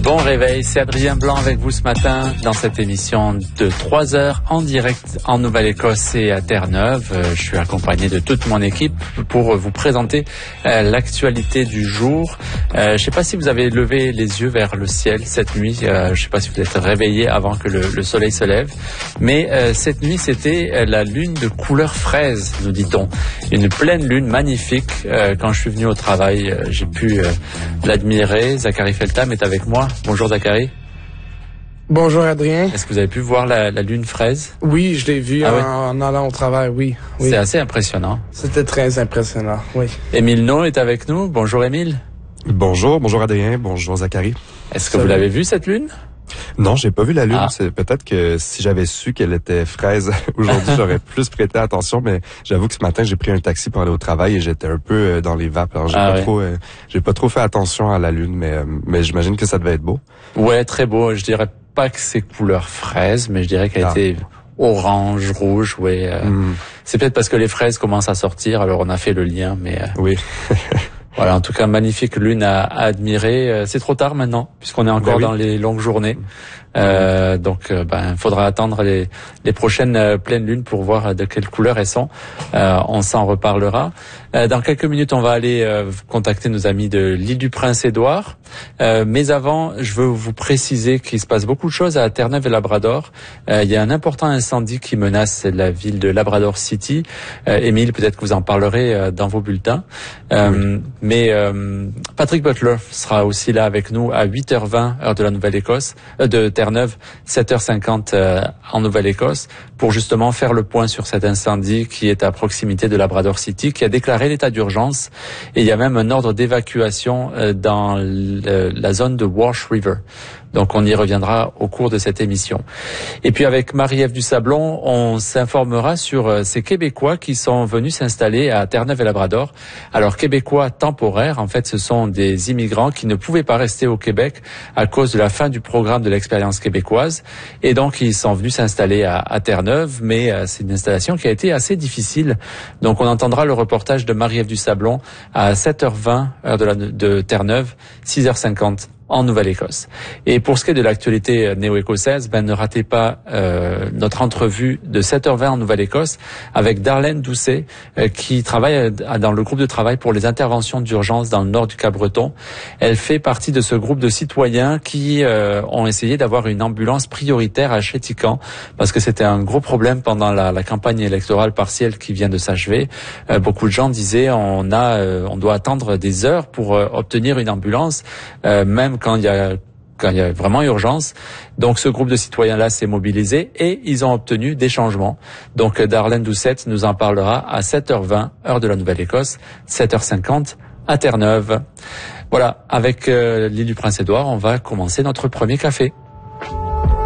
Bon réveil, c'est Adrien Blanc avec vous ce matin dans cette émission de 3 heures en direct en Nouvelle-Écosse et à Terre-Neuve. Je suis accompagné de toute mon équipe pour vous présenter l'actualité du jour. Je ne sais pas si vous avez levé les yeux vers le ciel cette nuit. Je ne sais pas si vous êtes réveillé avant que le soleil se lève. Mais cette nuit, c'était la lune de couleur fraise, nous dit-on. Une pleine lune magnifique. Quand je suis venu au travail, j'ai pu l'admirer. Zachary Feltham est avec moi. Bonjour Zachary. Bonjour Adrien. Est-ce que vous avez pu voir la lune fraise? Oui, je l'ai vu en allant au travail, oui. C'est assez impressionnant. C'était très impressionnant, oui. Émile No est avec nous. Bonjour Émile. Bonjour Adrien, bonjour Zachary. Est-ce que vous l'avez vue cette lune? Non, j'ai pas vu la lune. C'est peut-être que si j'avais su qu'elle était fraise aujourd'hui, j'aurais plus prêté attention. Mais j'avoue que ce matin, j'ai pris un taxi pour aller au travail et j'étais un peu dans les vapes. Alors j'ai pas trop fait attention à la lune, mais j'imagine que ça devait être beau. Ouais, très beau. Je dirais pas que c'est couleur fraise, mais je dirais qu'elle était orange, rouge. Ouais. C'est peut-être parce que les fraises commencent à sortir. Alors on a fait le lien, mais oui. Voilà, en tout cas, magnifique lune à admirer. C'est trop tard maintenant, puisqu'on est encore dans les longues journées. Donc, faudra attendre les prochaines pleines lunes pour voir de quelle couleur elles sont. On s'en reparlera. Dans quelques minutes, on va aller contacter nos amis de l'île du Prince-Édouard. Mais avant, je veux vous préciser qu'il se passe beaucoup de choses à Terre-Neuve et Labrador. Il y a un important incendie qui menace la ville de Labrador City. Émile, peut-être que vous en parlerez dans vos bulletins. Mais Patrick Butler sera aussi là avec nous à 8h20 heure de la Nouvelle-Écosse, de Terre-Neuve, 7h50 en Nouvelle-Écosse, pour justement faire le point sur cet incendie qui est à proximité de Labrador City, qui a déclaré l'état d'urgence. Et il y a même un ordre d'évacuation dans la zone de Walsh River. Donc on y reviendra au cours de cette émission. Et puis avec Marie-Ève Dusablon, on s'informera sur ces Québécois qui sont venus s'installer à Terre-Neuve et Labrador. Alors Québécois temporaires, en fait ce sont des immigrants qui ne pouvaient pas rester au Québec à cause de la fin du programme de l'expérience québécoise. Et donc ils sont venus s'installer à Terre-Neuve, mais c'est une installation qui a été assez difficile. Donc on entendra le reportage de Marie-Ève Dusablon à 7h20 heure de Terre-Neuve, 6h50 en Nouvelle-Écosse. Et pour ce qui est de l'actualité néo-écossaise, ne ratez pas notre entrevue de 7h20 en Nouvelle-Écosse avec Darlene Doucet qui travaille dans le groupe de travail pour les interventions d'urgence dans le nord du Cap-Breton. Elle fait partie de ce groupe de citoyens qui ont essayé d'avoir une ambulance prioritaire à Chéticamp parce que c'était un gros problème pendant la campagne électorale partielle qui vient de s'achever. Beaucoup de gens disaient on doit attendre des heures pour obtenir une ambulance, même quand il y a vraiment urgence. Donc ce groupe de citoyens-là s'est mobilisé et ils ont obtenu des changements. Donc Darlene Doucet nous en parlera à 7h20, heure de la Nouvelle-Écosse, 7h50 à Terre-Neuve. Voilà, avec l'île du Prince-Édouard, on va commencer notre premier café.